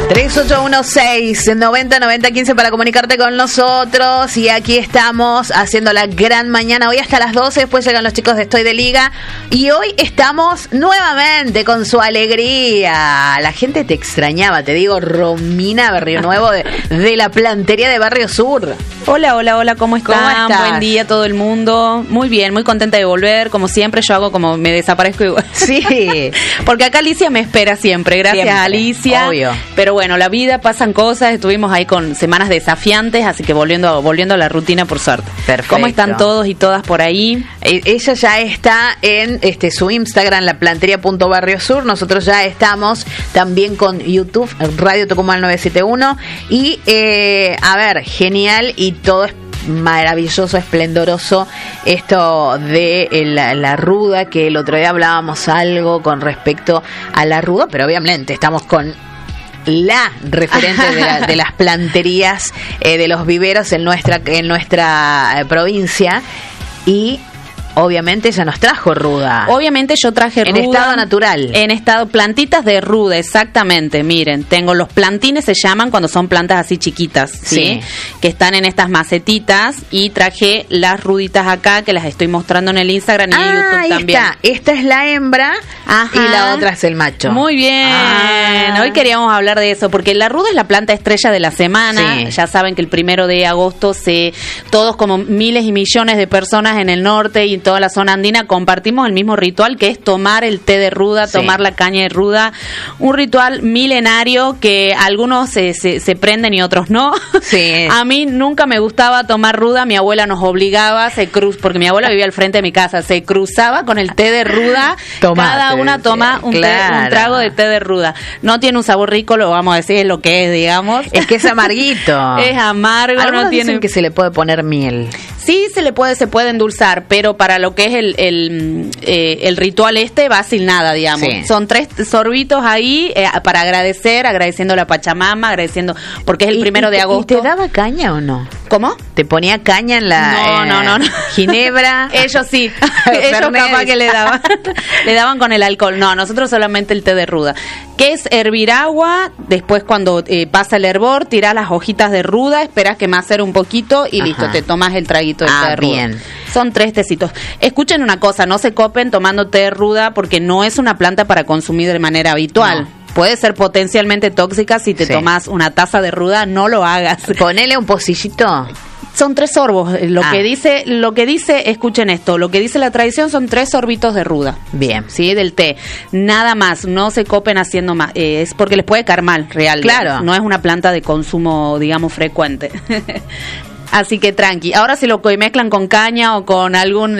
3816-909015 para comunicarte con nosotros. Y aquí estamos haciendo la gran mañana. Hoy hasta las 12, después llegan los chicos de Estoy de Liga. Y hoy estamos nuevamente con su alegría. La gente te extrañaba, te digo, Romina Barrio Nuevo de la plantería de Barrio Sur. Hola, ¿cómo están? ¿Cómo estás? Buen día a todo el mundo. Muy bien, muy contenta de volver. Como siempre, yo hago como me desaparezco igual. Sí. Porque acá Alicia me espera siempre. Gracias, siempre, Alicia. obvio. Pero bueno, la vida, pasan cosas. Estuvimos ahí con semanas desafiantes, así que volviendo a la rutina, por suerte. Perfecto. ¿Cómo están todos y todas por ahí? Ella ya está en su Instagram, laplantería.barriosur. Nosotros ya estamos también con YouTube, Radio Tucumán 971. Y, a ver, genial y todo es maravilloso, esplendoroso esto de la ruda, que el otro día hablábamos algo con respecto a la ruda, pero obviamente estamos con la referente de las planterías, de los viveros en nuestra provincia, y obviamente ella nos trajo ruda. Obviamente yo traje ruda. En estado natural. En estado, plantitas de ruda, exactamente. Miren, tengo los plantines, se llaman cuando son plantas así chiquitas, ¿sí? Que están en estas macetitas, y traje las ruditas acá, que las estoy mostrando en el Instagram y en YouTube ahí también. Está. Esta es la hembra. Ajá. Y la otra es el macho. Muy bien. Hoy queríamos hablar de eso, porque la ruda es la planta estrella de la semana. Sí. Ya saben que el 1 de agosto todos como miles y millones de personas en el norte y toda la zona andina compartimos el mismo ritual, que es tomar el té de ruda, tomar la caña de ruda, un ritual milenario que algunos se prenden y otros no. Sí. A mí nunca me gustaba tomar ruda, mi abuela nos obligaba, porque mi abuela vivía al frente de mi casa, se cruzaba con el té de ruda. Cada una toma un trago de té de ruda. No tiene un sabor rico, lo vamos a decir, es lo que es, digamos. Es que es amarguito. Es amargo. Algunos no tiene dicen que se le puede poner miel. Sí, se puede endulzar, pero para lo que es el ritual va sin nada, digamos. Sí. Son 3 sorbitos ahí para agradeciendo a la Pachamama, agradeciendo, porque es el 1 de agosto. ¿Y te daba caña o no? ¿Cómo? ¿Te ponía caña en la no. ginebra? Ellos sí. Ellos capaz que le daban. Le daban con el alcohol. No, nosotros solamente el té de ruda. Que es hervir agua, después cuando pasa el hervor, tirás las hojitas de ruda, esperás que macere un poquito y listo, te tomas el traguito de té de ruda. Bien. Son 3 tecitos. Escuchen una cosa, no se copen tomando té de ruda, porque no es una planta para consumir de manera habitual. No. Puede ser potencialmente tóxica si te tomas una taza de ruda, no lo hagas. Ponele un pocillito. Son 3 sorbos. Lo que dice, escuchen esto, lo que dice la tradición son 3 sorbitos de ruda. Bien. Sí, del té. Nada más, no se copen haciendo más. Es porque les puede caer mal, real. Claro. No es una planta de consumo, digamos, frecuente. Así que tranqui. Ahora si lo mezclan con caña o con algún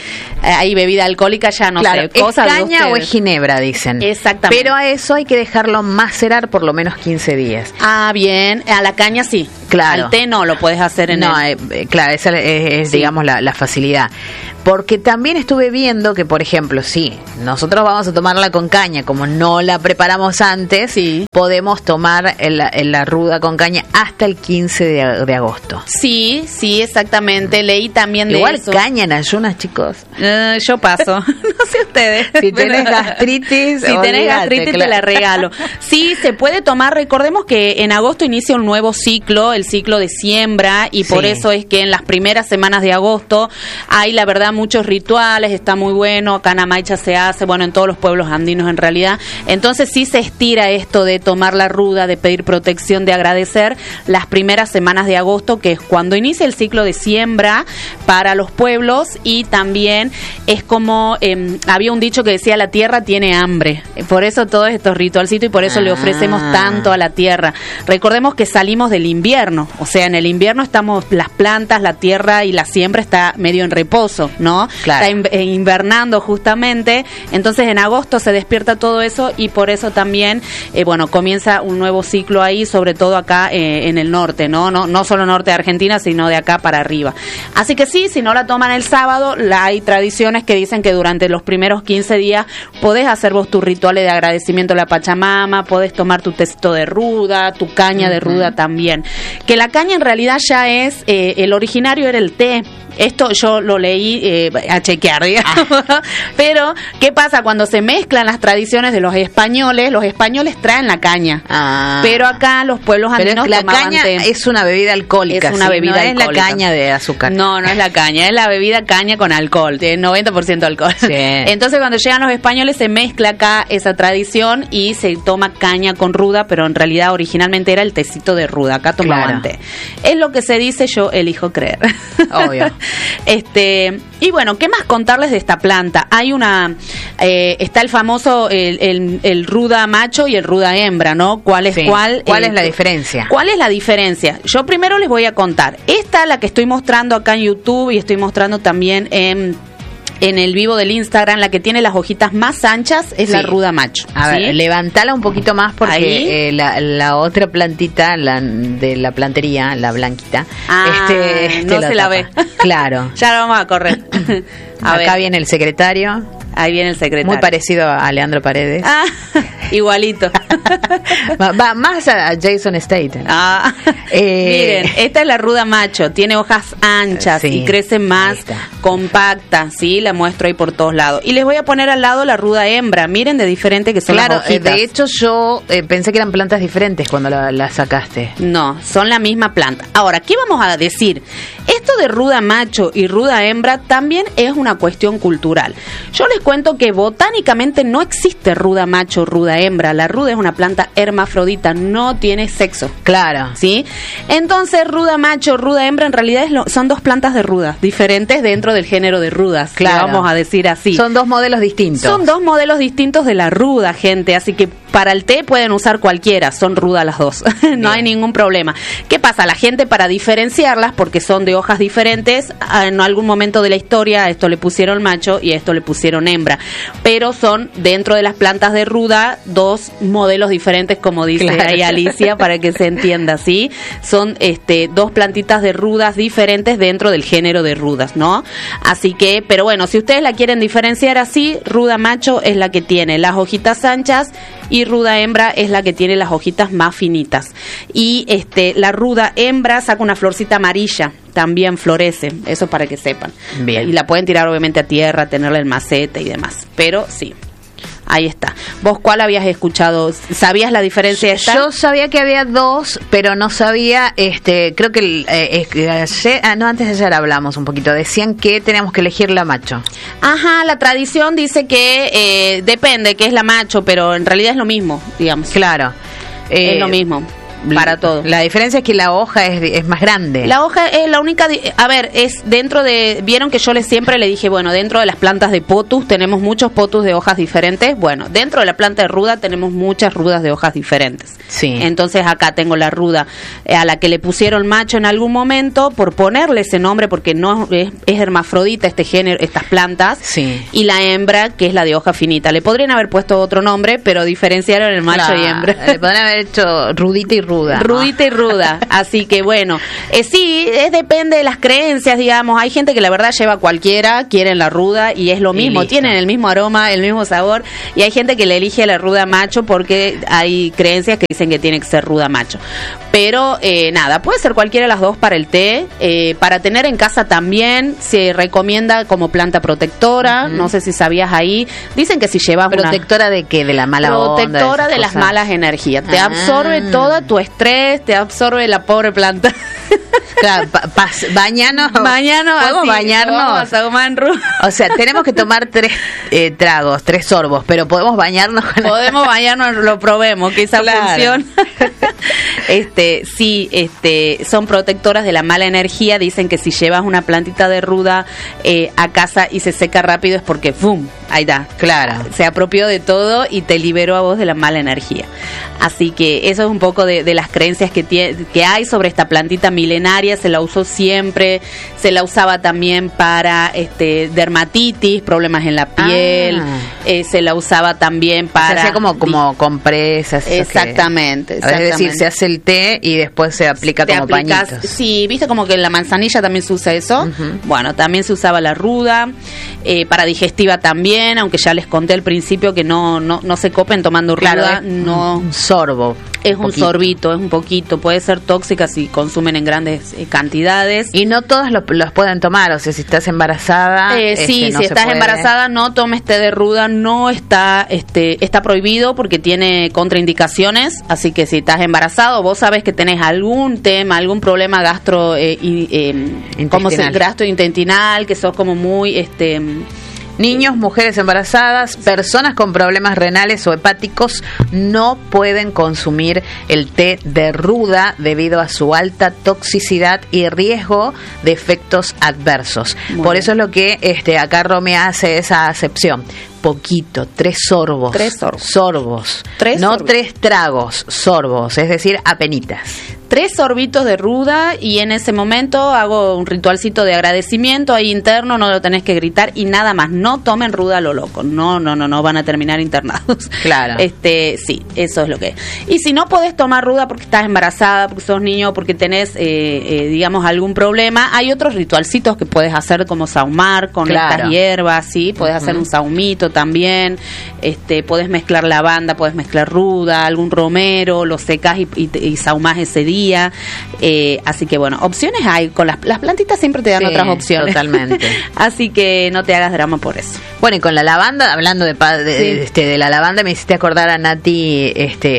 bebida alcohólica, ya no sé. ¿Es caña o es ginebra, dicen? Exactamente. Pero a eso hay que dejarlo macerar por lo menos 15 días. Ah, bien. A la caña sí. Claro. Al té no lo puedes hacer en claro, esa es digamos, la facilidad. Porque también estuve viendo que, por ejemplo, nosotros vamos a tomarla con caña, como no la preparamos antes, podemos tomar la ruda con caña hasta el 15 de agosto. Sí, exactamente. Leí también de igual eso. Igual caña en ayunas, chicos. Yo paso. No sé ustedes. Si tenés gastritis, te la regalo. Sí, se puede tomar. Recordemos que en agosto inicia un nuevo ciclo, el ciclo de siembra, y por eso es que en las primeras semanas de agosto hay, la verdad, muchos rituales, está muy bueno. Acá en Amaicha se hace, bueno, en todos los pueblos andinos en realidad. Entonces sí se estira esto de tomar la ruda, de pedir protección, de agradecer las primeras semanas de agosto, que es cuando inicia el ciclo de siembra para los pueblos. Y también es como había un dicho que decía: la tierra tiene hambre. Por eso todos estos ritualcitos, y por eso le ofrecemos tanto a la tierra. Recordemos que salimos del invierno, o sea, en el invierno estamos, las plantas, la tierra y la siembra está medio en reposo, ¿no? Claro. Está invernando justamente. Entonces en agosto se despierta todo eso, y por eso también comienza un nuevo ciclo ahí, sobre todo acá en el norte, no solo norte de Argentina, sino de acá para arriba. Así que si no la toman el sábado, hay tradiciones que dicen que durante los primeros 15 días podés hacer vos tus rituales de agradecimiento a la Pachamama, podés tomar tu tecito de ruda, tu caña de ruda también. Que la caña en realidad ya es, el originario era el té. Esto yo lo leí a chequear, digamos. Pero, ¿qué pasa? Cuando se mezclan las tradiciones de los españoles traen la caña. Pero acá los pueblos andinos la caña es una bebida alcohólica. Es una bebida alcohólica. No es la caña de azúcar. No es la caña, es la bebida caña con alcohol, tiene 90% alcohol. Sí. Entonces cuando llegan los españoles se mezcla acá esa tradición y se toma caña con ruda, pero en realidad originalmente era el tecito de ruda, acá tomaban té. Es lo que se dice, yo elijo creer. Obvio. Y bueno, ¿qué más contarles de esta planta? Hay está el famoso el ruda macho y el ruda hembra, ¿no? ¿Cuál es cuál? ¿Cuál es la diferencia? ¿Cuál es la diferencia? Yo primero les voy a contar. Esta, la que estoy mostrando acá en YouTube y estoy mostrando también en el vivo del Instagram, la que tiene las hojitas más anchas es la ruda macho. A ver, levantala un poquito más porque la otra plantita de la plantería, la blanquita, no se la ve. Claro. Ya la vamos a correr. Acá viene el secretario. Ahí viene el secretario. Muy parecido a Leandro Paredes. Igualito. Va más a Jason Statham. Miren, esta es la ruda macho. Tiene hojas anchas y crece más compacta. Sí, la muestro ahí por todos lados. Y les voy a poner al lado la ruda hembra. Miren de diferente que son las hojitas. De hecho yo pensé que eran plantas diferentes cuando la sacaste. No, son la misma planta. Ahora, ¿qué vamos a decir? Esto de ruda macho y ruda hembra también es una cuestión cultural. Yo les cuento que botánicamente no existe ruda macho, ruda hembra. La ruda es una planta hermafrodita, no tiene sexo. Claro. ¿Sí? Entonces, ruda macho, ruda hembra, en realidad son dos plantas de rudas, diferentes dentro del género de rudas. Claro. Vamos a decir así. Son dos modelos distintos. Son dos modelos distintos de la ruda, gente. Así que para el té pueden usar cualquiera, son rudas las dos. No hay ningún problema. ¿Qué pasa? La gente, para diferenciarlas, porque son de hojas diferentes, en algún momento de la historia a esto le pusieron macho y a esto le pusieron hembra. Pero son, dentro de las plantas de ruda, dos modelos diferentes, como dice ahí Alicia, para que se entienda, ¿sí? Son dos plantitas de rudas diferentes dentro del género de rudas, ¿no? Así que, pero bueno, si ustedes la quieren diferenciar así, ruda macho es la que tiene las hojitas anchas y ruda hembra es la que tiene las hojitas más finitas. Y la ruda hembra saca una florcita amarilla, también florece, eso para que sepan. Bien. Y la pueden tirar obviamente a tierra, tenerla en maceta y demás, pero sí. Ahí está. ¿Vos cuál habías escuchado? ¿Sabías la diferencia de esta? Yo sabía que había dos, pero no sabía, creo que antes de ayer hablamos un poquito, decían que teníamos que elegir la macho. Ajá, la tradición dice que depende que es la macho, pero en realidad es lo mismo, digamos. Claro. Es lo mismo. Para todo. La diferencia es que la hoja es más grande. La hoja es la única... A ver, es dentro de... Vieron que yo siempre le dije, bueno, dentro de las plantas de potus tenemos muchos potus de hojas diferentes. Bueno, dentro de la planta de ruda tenemos muchas rudas de hojas diferentes. Sí. Entonces acá tengo la ruda a la que le pusieron macho en algún momento por ponerle ese nombre, porque no es hermafrodita este género, estas plantas. Sí. Y la hembra, que es la de hoja finita. Le podrían haber puesto otro nombre, pero diferenciaron el macho y hembra. Le podrían haber hecho rudita y ruda. Rudita y ruda. Así que bueno, sí, depende de las creencias, digamos. Hay gente que la verdad lleva cualquiera, quieren la ruda y es lo mismo, tienen el mismo aroma, el mismo sabor, y hay gente que le elige la ruda macho porque hay creencias que dicen que tiene que ser ruda macho. Pero nada, puede ser cualquiera de las dos para el té. Para tener en casa también se recomienda como planta protectora. No sé si sabías ahí. Dicen que si llevas ¿protectora de qué? De la mala onda. Protectora de las malas energías. Te absorbe todo tu estrés, te absorbe la pobre planta. Claro, bañarnos. ¿Podemos bañarnos? Vamos a tomar o sea, tenemos que tomar 3 tragos, 3 sorbos, pero podemos bañarnos. Podemos bañarnos, lo probemos, que esa función. Sí, son protectoras de la mala energía. Dicen que si llevas una plantita de ruda a casa y se seca rápido es porque ¡fum! Ahí está, claro, se apropió de todo y te liberó a vos de la mala energía. Así que eso es un poco de las creencias que hay sobre esta plantita milenaria. Se la usó siempre, se la usaba también para dermatitis, problemas en la piel, se la usaba también para... Se hacía como compresas. Exactamente. Es decir, se hace el té y después se aplica como pañitos. Sí, viste como que en la manzanilla también se usa eso. Uh-huh. Bueno, también se usaba la ruda, para digestiva también, aunque ya les conté al principio que no se copen tomando ruda. Claro, no. Un sorbo. Es un sorbito, es un poquito, puede ser tóxica si consumen en grandes cantidades. Y no todos los pueden tomar, o sea, si estás embarazada... Sí, no si estás embarazada, no tomes té de ruda, no está prohibido porque tiene contraindicaciones, así que si estás embarazado, vos sabes que tenés algún tema, algún problema gastrointestinal, que sos como muy... Niños, mujeres embarazadas, personas con problemas renales o hepáticos no pueden consumir el té de ruda debido a su alta toxicidad y riesgo de efectos adversos. Por eso es lo que acá Romy hace esa acepción. Poquito, 3 sorbos. 3 sorbos. Sorbos. 3 no sorbos. 3 tragos, sorbos, es decir, apenitas. 3 sorbitos de ruda y en ese momento hago un ritualcito de agradecimiento ahí interno, no lo tenés que gritar y nada más. No tomen ruda a lo loco, no van a terminar internados. Claro. Sí, eso es lo que es. Y si no podés tomar ruda porque estás embarazada, porque sos niño, porque tenés, digamos, algún problema, hay otros ritualcitos que puedes hacer como saumar con estas hierbas, ¿sí? Podés hacer un saumito también, podés mezclar lavanda, podés mezclar ruda, algún romero, lo secás y saumás ese día. Así que bueno, opciones hay, con las plantitas siempre te dan otras opciones. Totalmente. Así que no te hagas drama por eso. Bueno, y con la lavanda, hablando de la lavanda, me hiciste acordar a Nati,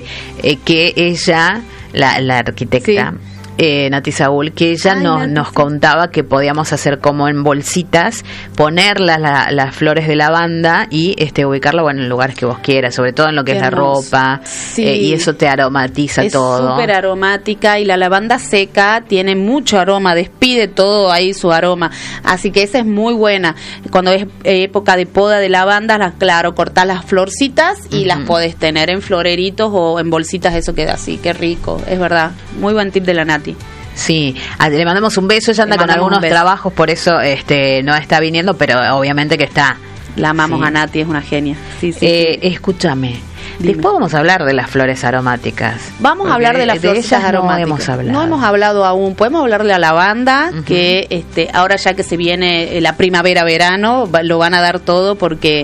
que ella, la arquitecta, Nati Saúl, que ella nos contaba que podíamos hacer como en bolsitas, poner las flores de lavanda y ubicarlo en lugares que vos quieras, sobre todo en lo que es la ropa, y eso te aromatiza todo. Es súper aromática y la lavanda seca tiene mucho aroma, despide todo ahí su aroma, así que esa es muy buena. Cuando es época de poda de lavanda, cortás las florcitas y las podés tener en floreritos o en bolsitas, eso queda así, qué rico, es verdad, muy buen tip de la Nati. Sí, le mandamos un beso, ella anda con algunos trabajos, por eso no está viniendo, pero obviamente que está. La amamos a Nati, es una genia. Sí. Escúchame, después vamos a hablar de las flores aromáticas. Vamos a hablar de las flores aromáticas. No hemos hablado aún. Podemos hablar de la lavanda, que ahora ya que se viene la primavera-verano, lo van a dar todo porque,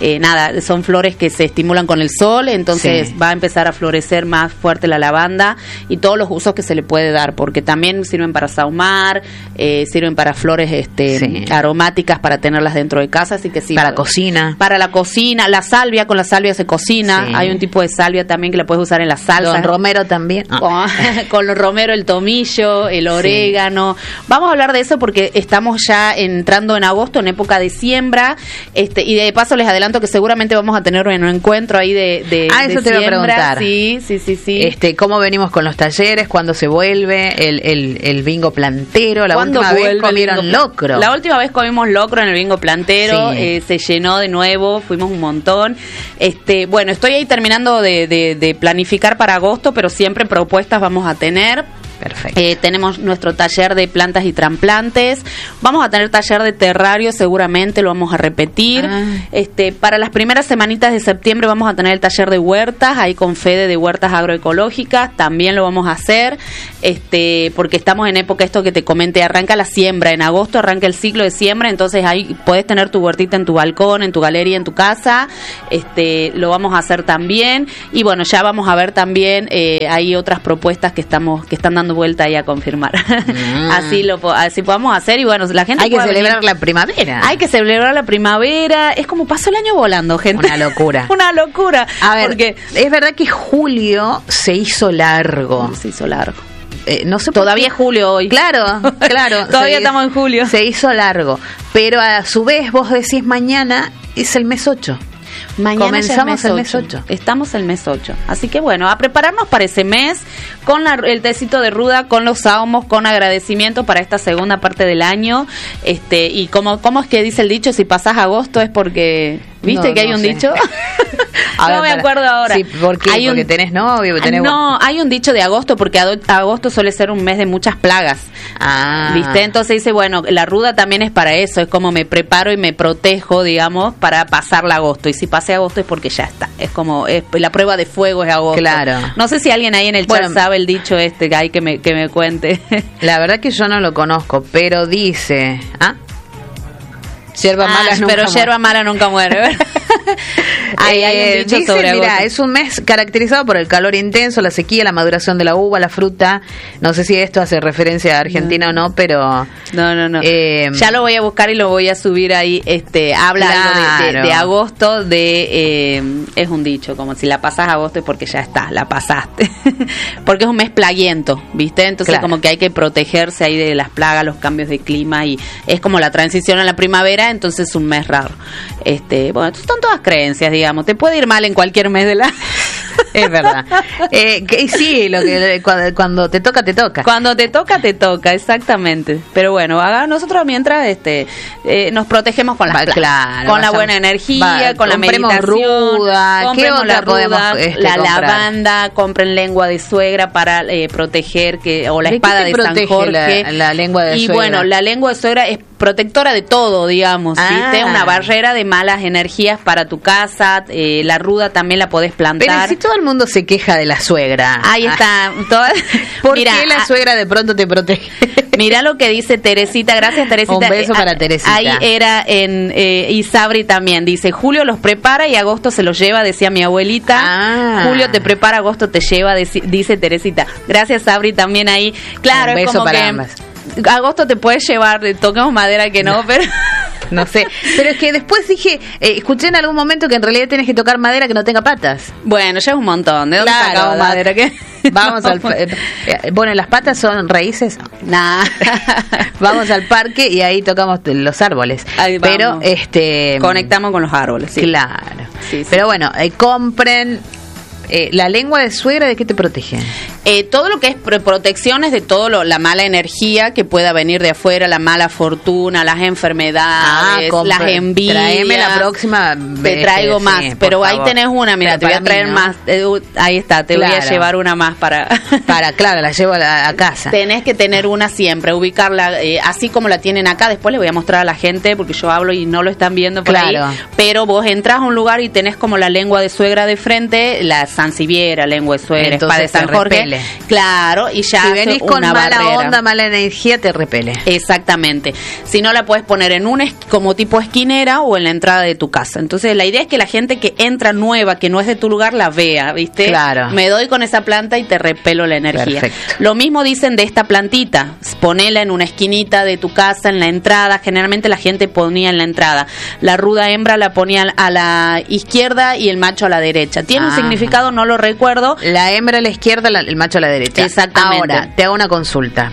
son flores que se estimulan con el sol, entonces va a empezar a florecer más fuerte la lavanda y todos los usos que se le puede dar, porque también sirven para saumar, sirven para flores aromáticas para tenerlas dentro de casa, así que sí. Para cocina. Para la cocina, la salvia, con la salvia se cocina. Sí. Hay un tipo de salvia también que la puedes usar en la salsa. Con romero también. Con el romero, el tomillo, el orégano. Vamos a hablar de eso porque estamos ya entrando en agosto, en época de siembra. Y de paso les adelanto que seguramente vamos a tener un encuentro ahí de eso te iba a preguntar. Sí. ¿Cómo venimos con los talleres? ¿Cuándo se vuelve el bingo plantero? La última vez comieron locro. La última vez comimos locro en el bingo plantero. Se llenó de nuevo, fuimos un montón. Bueno, estoy ahí terminando de planificar para agosto, pero siempre propuestas vamos a tener. Perfecto. Tenemos nuestro taller de plantas y trasplantes. Vamos a tener taller de terrario, seguramente lo vamos a repetir. Para las primeras semanitas de septiembre vamos a tener el taller de huertas, ahí con Fede de huertas agroecológicas, también lo vamos a hacer, porque estamos en época, esto que te comenté, arranca la siembra, en agosto arranca el ciclo de siembra, entonces ahí puedes tener tu huertita en tu balcón, en tu galería, en tu casa, lo vamos a hacer también, y bueno, ya vamos a ver también, hay otras propuestas que están dando vuelta ahí a confirmar. Así podamos hacer, y bueno, la gente hay que celebrar la primavera. Hay que celebrar la primavera. Es como pasó el año volando, gente. Una locura. Una locura. A ver, porque es verdad que julio se hizo largo. No sé, todavía es julio hoy. Claro. Todavía estamos en julio. Se hizo largo. Pero a su vez vos decís mañana es el mes 8. Mañana comenzamos el mes 8. Estamos el mes 8. Así que bueno, a prepararnos para ese mes con el tecito de ruda, con los sahumos, con agradecimiento para esta segunda parte del año. Y ¿cómo es que dice el dicho? Si pasás agosto es porque... ¿Viste que hay un dicho? No me acuerdo ahora. Sí, porque tenés novio. Hay un dicho de agosto, porque agosto suele ser un mes de muchas plagas. ¿Viste? Entonces dice, bueno, la ruda también es para eso, es como me preparo y me protejo, digamos, para pasar la agosto. Y si pasé agosto es porque ya está. Es como, la prueba de fuego es agosto. Claro. No sé si alguien ahí en el chat sabe el dicho que hay que me cuente. La verdad que yo no lo conozco, pero dice... Yerba mala nunca pero yerba mala nunca muere, ¿verdad? Hay un dicho dice, sobre agosto. mira, es un mes caracterizado por el calor intenso, la sequía, la maduración de la uva, la fruta. No sé si esto hace referencia a Argentina o no, pero... No. Ya lo voy a buscar y lo voy a subir ahí. Habla algo de agosto, es un dicho, como si la pasás agosto es porque ya está, la pasaste. Porque es un mes plaguiento, ¿viste? Entonces como que hay que protegerse ahí de las plagas, los cambios de clima, y es como la transición a la primavera, entonces es un mes raro. Bueno, son todas creencias, digamos. Te puede ir mal en cualquier mes de la... Es verdad. Sí, cuando te toca, te toca. Cuando te toca, exactamente. Pero bueno, nosotros mientras nos protegemos con las plantas, con la buena energía, con la meditación, ruda, compremos la ruda, la comprar? Lavanda, compren lengua de suegra para proteger, o la espada de San Jorge. La lengua de suegra. Y bueno, la lengua de suegra es protectora de todo, digamos, ¿viste? Una barrera de malas energías para tu casa. La ruda también la podés plantar. Pero si todo el mundo se queja de la suegra. Ahí está. ¿Por qué la suegra de pronto te protege? Mira lo que dice Teresita. Gracias, Teresita. Un beso para Teresita. Ahí era y Sabri también. Dice, Julio los prepara y agosto se los lleva, decía mi abuelita. Julio te prepara, agosto te lleva, dice Teresita. Gracias, Sabri, también ahí. Claro, un beso es como para que ambas. Agosto te puedes llevar, toquemos madera que no, pero... No sé, pero es que después dije, escuché en algún momento que en realidad tienes que tocar madera que no tenga patas. Bueno, ya es un montón. ¿De dónde sacamos madera? Vamos bueno, las patas son raíces. Nah. Vamos al parque y ahí tocamos los árboles. Pero conectamos con los árboles. Sí. Claro. Sí. Pero bueno, compren. ¿La lengua de suegra de qué te protege? Todo lo que es protecciones de la mala energía que pueda venir de afuera, la mala fortuna, las enfermedades, las envidias. Tráeme la próxima. Te traigo más, pero ahí tenés una, mira, te voy a traer más. Ahí está, te voy a llevar una más para... Claro, la llevo a casa. Tenés que tener una siempre, ubicarla así como la tienen acá. Después le voy a mostrar a la gente, porque yo hablo y no lo están viendo por ahí. Pero vos entras a un lugar y tenés como la lengua de suegra de frente, la sansevieria, lengua de suegra, espada de San Jorge. Repele. Claro, y ya si venís con mala onda, mala energía, te repele. Exactamente. Si no, la puedes poner en como tipo esquinera o en la entrada de tu casa. Entonces la idea es que la gente que entra nueva, que no es de tu lugar, la vea, ¿viste? Claro. Me doy con esa planta y te repelo la energía. Perfecto. Lo mismo dicen de esta plantita. Ponela en una esquinita de tu casa, en la entrada. Generalmente la gente ponía en la entrada. La ruda hembra la ponía a la izquierda y el macho a la derecha. Tiene un significado, no lo recuerdo. La hembra a la izquierda, el macho a la derecha. Exactamente. Ahora, te hago una consulta.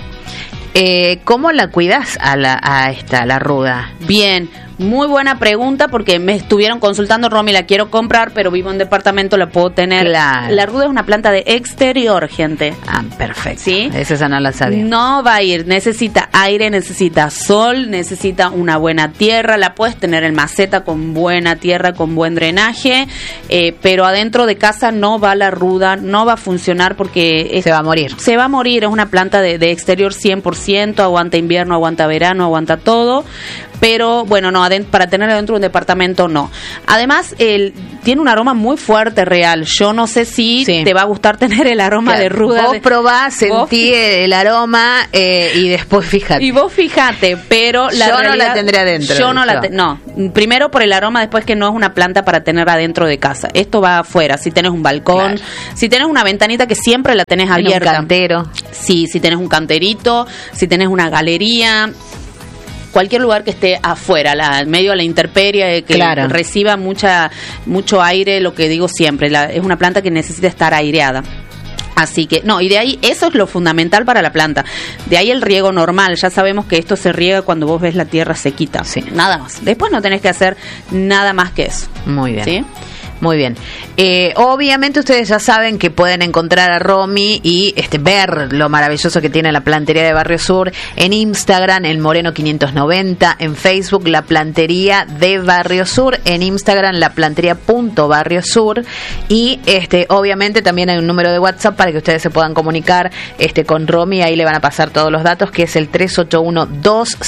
¿Cómo la cuidas a la ruda? Bien. Muy buena pregunta, porque me estuvieron consultando, Romy, la quiero comprar, pero vivo en departamento, la puedo tener. Claro. La ruda es una planta de exterior, gente. Perfecto. ¿Sí? Esa no la sabía. No va a ir, necesita aire, necesita sol, necesita una buena tierra, la puedes tener en maceta con buena tierra, con buen drenaje, pero adentro de casa no va la ruda, no va a funcionar porque... se va a morir. Se va a morir, es una planta de exterior 100%, aguanta invierno, aguanta verano, aguanta todo. Pero bueno, no, para tenerlo dentro de un departamento no. Además, tiene un aroma muy fuerte, real. Yo no sé si te va a gustar tener el aroma de ruda. Vos probás, sentí el aroma y después fíjate. Y vos fíjate, pero yo realidad, no la tendré adentro. Yo no la no. Primero por el aroma, después que no es una planta para tener adentro de casa. Esto va afuera. Si tenés un balcón, si tenés una ventanita que siempre la tenés abierta. Un cantero. Sí, si tenés un canterito, si tenés una galería. Cualquier lugar que esté afuera, en medio de la intemperie, que reciba mucho aire, lo que digo siempre, es una planta que necesita estar aireada. Así que, y de ahí, eso es lo fundamental para la planta. De ahí el riego normal, ya sabemos que esto se riega cuando vos ves la tierra sequita. Sí. Nada más. Después no tenés que hacer nada más que eso. Muy bien. ¿Sí? Muy bien. Obviamente ustedes ya saben que pueden encontrar a Romy y ver lo maravilloso que tiene la plantería de Barrio Sur en Instagram, el Moreno 590, en Facebook, la plantería de Barrio Sur, en Instagram, la plantería.barriosur, y obviamente también hay un número de WhatsApp para que ustedes se puedan comunicar con Romy. Ahí le van a pasar todos los datos, que es el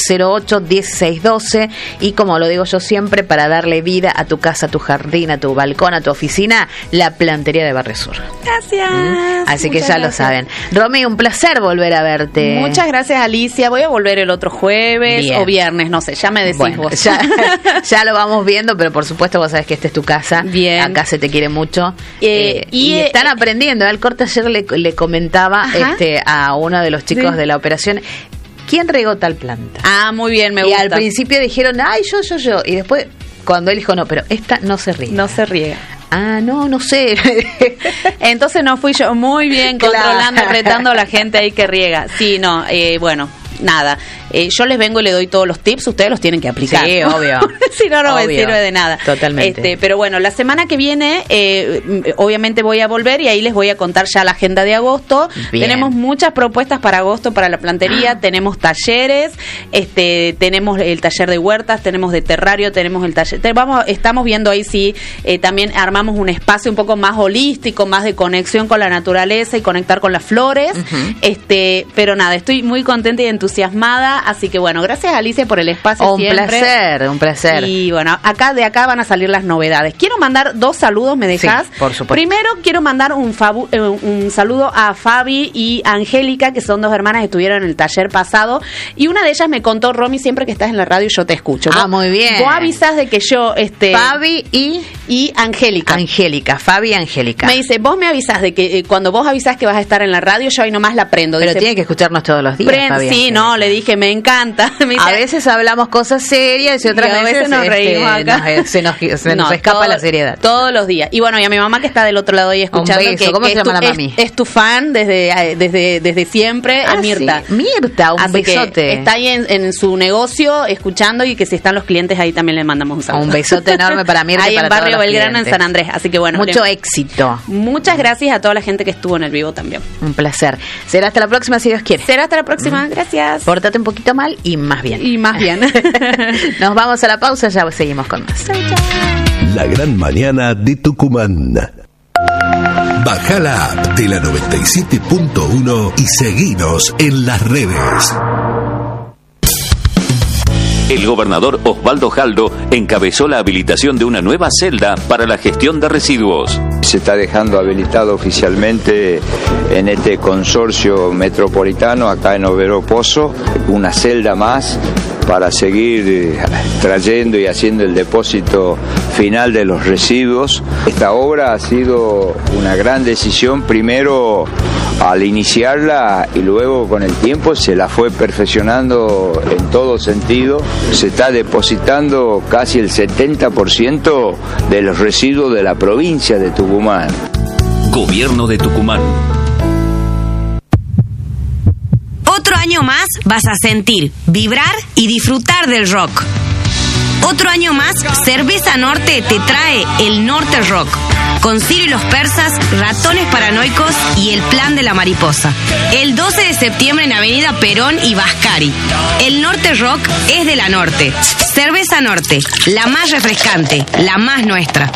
381-208-1612, y como lo digo yo siempre, para darle vida a tu casa, a tu jardín, a tu balcón, balcón, a tu oficina, la Plantería de Barrio Sur. Gracias. Así que ya lo saben. Romy, un placer volver a verte. Muchas gracias, Alicia. Voy a volver el otro jueves o viernes, no sé, ya me decís vos. Ya lo vamos viendo, pero por supuesto vos sabés que esta es tu casa. Bien. Acá se te quiere mucho. Y están aprendiendo. Al corte ayer le comentaba a uno de los chicos de la operación, ¿quién regó tal planta? Ah, muy bien, me gusta. Y al principio dijeron, ay, yo. Y después, cuando él dijo, no, pero esta no se riega. No se riega. Ah, no sé. Entonces no fui yo. Muy bien, controlando, retando a la gente ahí que riega. Sí, no, bueno, nada. Yo les vengo y les doy todos los tips, ustedes los tienen que aplicar. Sí, obvio. Si no, no me sirve de nada. Totalmente. Pero bueno, la semana que viene, obviamente voy a volver y ahí les voy a contar ya la agenda de agosto. Bien. Tenemos muchas propuestas para agosto para la plantería. Tenemos talleres, tenemos el taller de huertas, tenemos de terrario, tenemos el taller. Estamos viendo ahí si también armamos un espacio un poco más holístico, más de conexión con la naturaleza y conectar con las flores. Pero nada, estoy muy contenta y entusiasmada. Así que bueno, gracias Alicia por el espacio siempre. Un placer. Y bueno, de acá van a salir las novedades. Quiero mandar 2 saludos, ¿me dejás? Sí, por supuesto. Primero quiero mandar un saludo a Fabi y Angélica, que son 2 hermanas que estuvieron en el taller pasado, y una de ellas me contó, Romy, siempre que estás en la radio yo te escucho. Muy bien. Vos avisás de que yo... Fabi y Angélica. Fabi y Angélica. Me dice, vos me avisás de que cuando vos avisás que vas a estar en la radio, yo ahí nomás la prendo. Pero tiene que escucharnos todos los días, Fabi. Sí, no, le dije, me encanta. Me dice, a veces hablamos cosas serias y otras veces nos reímos acá. Se nos escapa la seriedad. Todos los días. Y bueno, y a mi mamá que está del otro lado ahí escuchando. Un beso. ¿Cómo se llama la mami? Es tu fan desde siempre, Mirta. Sí. Mirta, un besote. Que está ahí en su negocio escuchando, y que si están los clientes ahí también le mandamos un saludo. Un besote enorme para Mirta. Ahí y para en Barrio Belgrano, clientes. en San Andrés. Así que bueno. Mucho éxito. Muchas gracias a toda la gente que estuvo en el vivo también. Un placer. Será hasta la próxima si Dios quiere. Será hasta la próxima. Gracias. Pórtate un poquito mal y más bien. Nos vamos a la pausa, ya seguimos con más. La gran mañana de Tucumán. Baja la app de la 97.1 y seguinos en las redes. El gobernador Osvaldo Jaldo encabezó la habilitación de una nueva celda para la gestión de residuos. Se está dejando habilitado oficialmente en este consorcio metropolitano, acá en Overo Pozo, una celda más para seguir trayendo y haciendo el depósito final de los residuos. Esta obra ha sido una gran decisión, primero al iniciarla y luego con el tiempo se la fue perfeccionando en todo sentido. Se está depositando casi el 70% de los residuos de la provincia de Tucumán. Gobierno de Tucumán. Otro año más vas a sentir, vibrar y disfrutar del rock. Otro año más, Cerveza Norte te trae el Norte Rock. Con Ciro y los Persas, Ratones Paranoicos y El Plan de la Mariposa. El 12 de septiembre en Avenida Perón y Vascari. El Norte Rock es de la Norte. Cerveza Norte, la más refrescante, la más nuestra.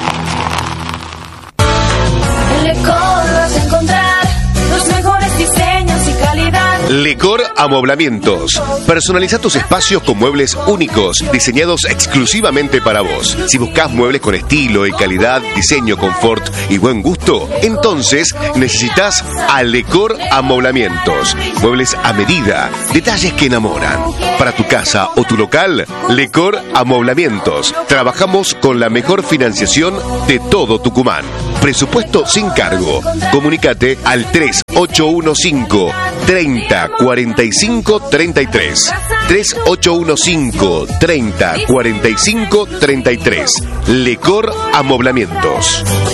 En Lecor vas a encontrar los mejores diseños y calidad. Lecor Amoblamientos. Personaliza tus espacios con muebles únicos, diseñados exclusivamente para vos. Si buscas muebles con estilo y calidad, diseño, confort y buen gusto, entonces necesitas a Lecor Amoblamientos. Muebles a medida, detalles que enamoran. Para tu casa o tu local, Lecor Amoblamientos. Trabajamos con la mejor financiación de todo Tucumán. Presupuesto sin cargo. Comunícate al 3815 30 45 33. 3815 30 45 33. Lecor Amoblamientos.